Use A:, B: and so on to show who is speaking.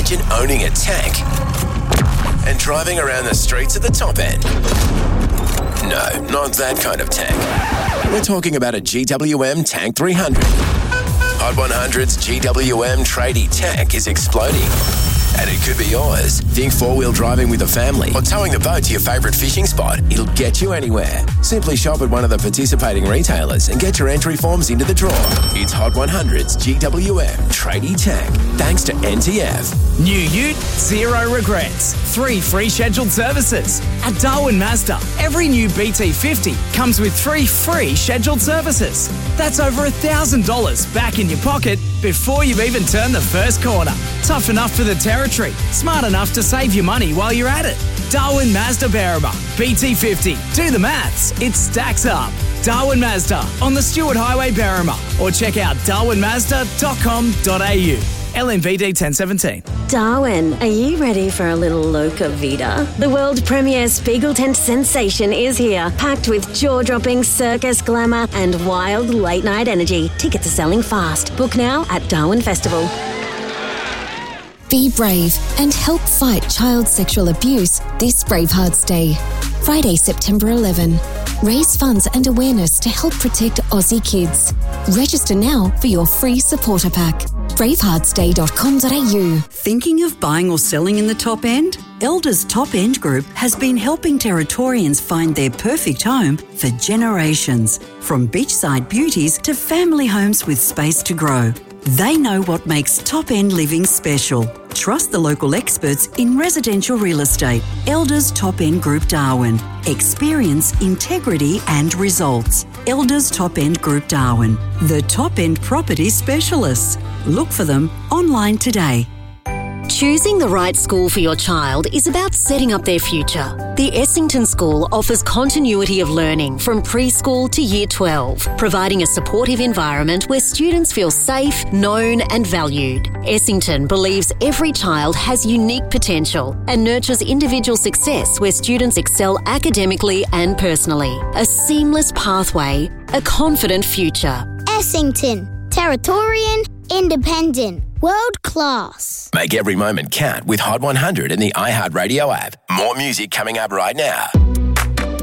A: Imagine owning a tank and driving around the streets at the top end. No, not that kind of tank. We're talking about a GWM Tank 300. Hot 100's GWM tradie tank is exploding. And it could be yours. Think four-wheel driving with a family or towing the boat to your favourite fishing spot. It'll get you anywhere. Simply shop at one of the participating retailers and get your entry forms into the draw. It's Hot 100's GWM Tradie Tank, thanks to NTF.
B: New ute, zero regrets. 3 free scheduled services. At Darwin Mazda, every new BT50 comes with 3 free scheduled services. That's over $1,000 back in your pocket before you've even turned the first corner. Tough enough for the territory, smart enough to save you money while you're at it. Darwin Mazda Berrima, BT50. Do the maths, it stacks up. Darwin Mazda on the Stewart Highway, Berrima, or check out darwinmazda.com.au. LMVD 1017.
C: Darwin, are you ready for a little Loca Vida? The world premiere Spiegel tent sensation is here, packed with jaw-dropping circus glamour and wild late-night energy. Tickets are selling fast. Book now at Darwin Festival.
D: Be brave and help fight child sexual abuse this Bravehearts Day. Friday, September 11. Raise funds and awareness to help protect Aussie kids. Register now for your free supporter pack. braveheartsday.com.au.
E: Thinking of buying or selling in the top end? Elders Top End Group has been helping Territorians find their perfect home for generations. From beachside beauties to family homes with space to grow. They know what makes top-end living special. Trust the local experts in residential real estate. Elders Top End Group Darwin. Experience, integrity and results. Elders Top End Group Darwin. The top-end property specialists. Look for them online today.
C: Choosing the right school for your child is about setting up their future. The Essington School offers continuity of learning from preschool to year 12, providing a supportive environment where students feel safe, known and valued. Essington believes every child has unique potential and nurtures individual success where students excel academically and personally. A seamless pathway, a confident future.
F: Essington, Territorian, independent, world class.
A: Make every moment count with Hot 100 in the iHeartRadio app. More music coming up right now.